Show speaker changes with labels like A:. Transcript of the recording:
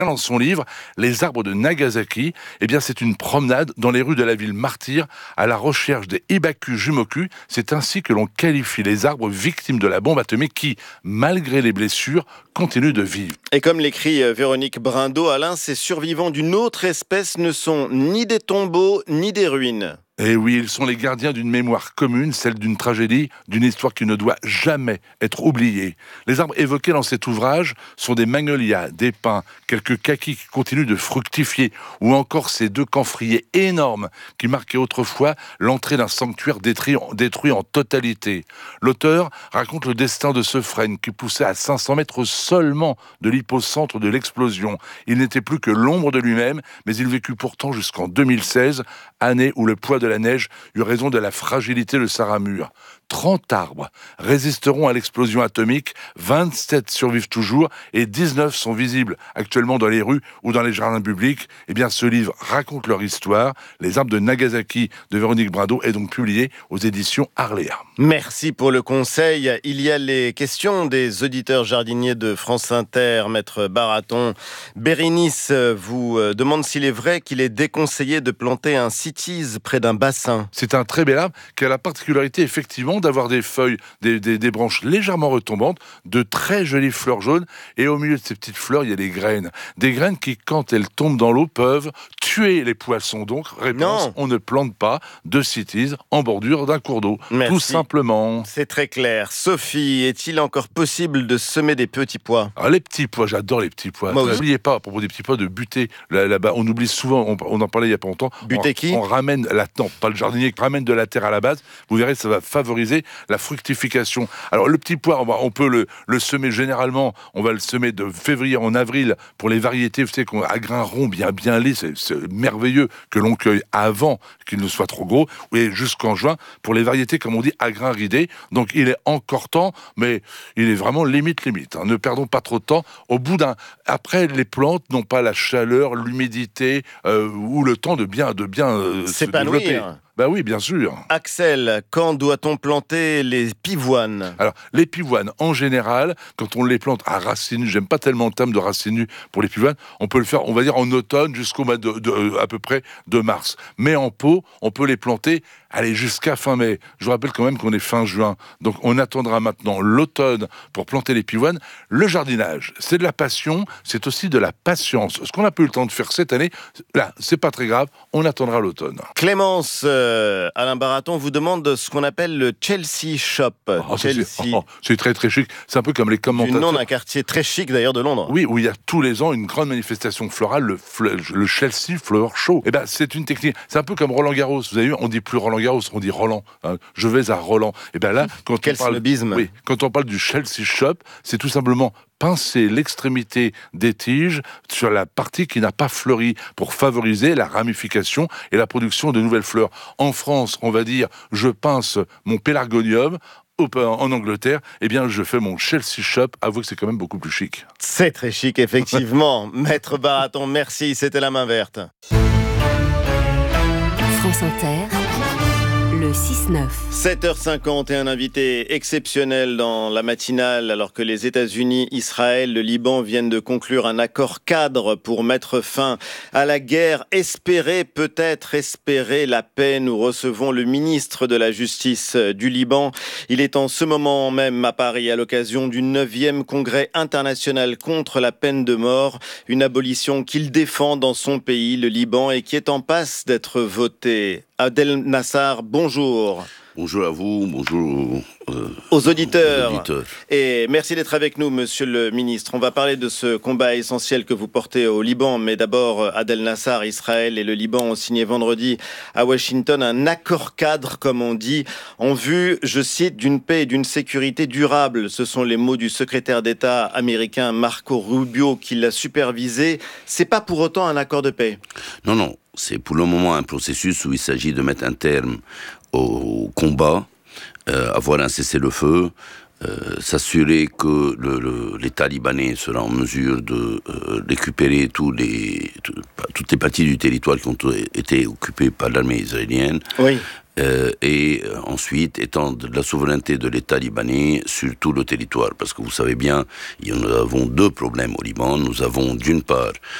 A: Dans son livre « Les arbres de Nagasaki », eh bien, c'est une promenade dans les rues de la ville martyre à la recherche des Ibaku Jumoku. C'est ainsi que l'on qualifie les arbres victimes de la bombe atomique qui, malgré les blessures, continuent de vivre.
B: Et comme l'écrit Véronique Brindeau, Alain, ces survivants d'une autre espèce ne sont ni des tombeaux ni des ruines.
A: Et oui, ils sont les gardiens d'une mémoire commune, celle d'une tragédie, d'une histoire qui ne doit jamais être oubliée. Les arbres évoqués dans cet ouvrage sont des magnolias, des pins, quelques kakis qui continuent de fructifier, ou encore ces 2 camphriers énormes qui marquaient autrefois l'entrée d'un sanctuaire détruit en totalité. L'auteur raconte le destin de ce frêne qui poussait à 500 mètres seulement de l'hypocentre de l'explosion. Il n'était plus que l'ombre de lui-même, mais il vécut pourtant jusqu'en 2016, année où le poids de la neige eut raison de la fragilité de sa ramure. 30 arbres résisteront à l'explosion atomique, 27 survivent toujours et 19 sont visibles actuellement dans les rues ou dans les jardins publics. Eh bien, ce livre raconte leur histoire. Les arbres de Nagasaki de Véronique Brindeau est donc publié aux éditions Arléa.
B: Merci pour le conseil. Il y a les questions des auditeurs jardiniers de France Inter. Maître Baraton, Bérénice vous demande s'il est vrai qu'il est déconseillé de planter un cytise près d'un bassin.
A: C'est un très bel arbre qui a la particularité effectivement d'avoir des feuilles, des branches légèrement retombantes, de très jolies fleurs jaunes, et au milieu de ces petites fleurs, il y a des graines. Des graines qui, quand elles tombent dans l'eau, peuvent tuer les poissons. Donc, réponse, on ne plante pas de cytise en bordure d'un cours d'eau.
B: Merci.
A: Tout simplement.
B: C'est très clair. Sophie, est-il encore possible de semer des petits pois ?
A: Alors, les petits pois, j'adore les petits pois. N'oubliez pas, à propos des petits pois, de buter là-bas. On oublie souvent, on en parlait il n'y a pas longtemps.
B: Buter qui ?
A: On ramène pas le jardinier, ramène de la terre à la base. Vous verrez, ça va favoriser la fructification. Alors, le petit pois, on peut le semer généralement, on va le semer de février en avril pour les variétés, vous savez, à grains ronds, bien laids, c'est merveilleux que l'on cueille avant qu'il ne soit trop gros, et jusqu'en juin pour les variétés, comme on dit, à grains ridés. Donc, il est encore temps, mais il est vraiment limite. Hein. Ne perdons pas trop de temps. Après, les plantes n'ont pas la chaleur, l'humidité ou le temps de bien se développer. Bah oui, bien sûr.
B: Axel, quand doit-on planter les pivoines ?
A: Alors, les pivoines, en général, quand on les plante à racines nues, j'aime pas tellement le terme de racines nues pour les pivoines, on peut le faire, on va dire, en automne jusqu'au mois à peu près de mars. Mais en pot, on peut les planter, jusqu'à fin mai. Je vous rappelle quand même qu'on est fin juin. Donc, on attendra maintenant l'automne pour planter les pivoines. Le jardinage, c'est de la passion, c'est aussi de la patience. Ce qu'on n'a pas eu le temps de faire cette année, là, c'est pas très grave, on attendra l'automne.
B: Clémence, Alain Baraton vous demande ce qu'on appelle le Chelsea Shop.
A: C'est très très chic. C'est un peu comme les commentateurs.
B: Du nom d'un quartier très chic d'ailleurs de Londres.
A: Oui, où il y a tous les ans une grande manifestation florale, le Chelsea Flower Show. Eh ben, c'est une technique. C'est un peu comme Roland Garros. Vous avez vu, on dit plus Roland Garros, on dit Roland. Hein. Je vais à Roland. Et ben là, quand on parle du Chelsea Shop, c'est tout simplement pincer l'extrémité des tiges sur la partie qui n'a pas fleuri pour favoriser la ramification et la production de nouvelles fleurs. En France, on va dire, je pince mon pélargonium. En Angleterre, eh bien, je fais mon Chelsea Shop. Avouez que c'est quand même beaucoup plus chic.
B: C'est très chic, effectivement. Maître Baraton, merci. C'était la main verte.
C: France Inter. Le 6-9.
B: 7h50 et un invité exceptionnel dans la matinale alors que les États-Unis, Israël, le Liban viennent de conclure un accord cadre pour mettre fin à la guerre. Espérer la paix. Nous recevons le ministre de la Justice du Liban. Il est en ce moment même à Paris à l'occasion du 9e congrès international contre la peine de mort. Une abolition qu'il défend dans son pays, le Liban, et qui est en passe d'être votée. Abdel Nassar, bonjour.
D: Bonjour à vous, bonjour
B: aux auditeurs. Et merci d'être avec nous, monsieur le ministre. On va parler de ce combat essentiel que vous portez au Liban. Mais d'abord, Abdel Nassar, Israël et le Liban ont signé vendredi à Washington un accord cadre, comme on dit, en vue, je cite, d'une paix et d'une sécurité durable. Ce sont les mots du secrétaire d'État américain Marco Rubio qui l'a supervisé. C'est pas pour autant un accord de paix.
D: Non. C'est pour le moment un processus où il s'agit de mettre un terme au combat, avoir un cessez-le-feu, s'assurer que l'État libanais sera en mesure de récupérer toutes les parties du territoire qui ont été occupées par l'armée israélienne.
B: Oui.
D: Et ensuite étendre la souveraineté de l'État libanais sur tout le territoire. Parce que vous savez bien, nous avons deux problèmes au Liban. Nous avons d'une part